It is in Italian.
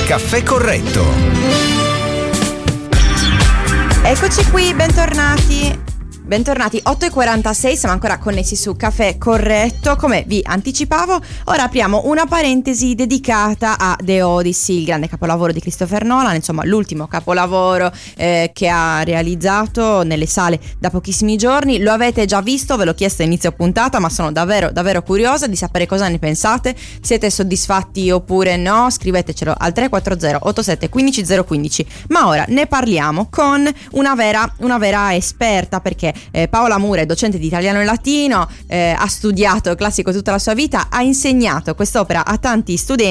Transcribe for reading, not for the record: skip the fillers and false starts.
Caffè Corretto. Eccoci qui, bentornati. Bentornati, 8:46, siamo ancora connessi su Caffè Corretto. Come vi anticipavo, ora apriamo una parentesi dedicata a The Odyssey, il grande capolavoro di Christopher Nolan, insomma l'ultimo capolavoro che ha realizzato nelle sale da pochissimi giorni. Lo avete già visto, ve l'ho chiesto a inizio puntata, ma sono davvero curiosa di sapere cosa ne pensate. Siete soddisfatti oppure no? Scrivetecelo al 340 87 15 015. Ma ora ne parliamo con una vera esperta, perché Paola Mura è docente di italiano e latino, ha studiato classico tutta la sua vita, ha insegnato quest'opera a tanti studenti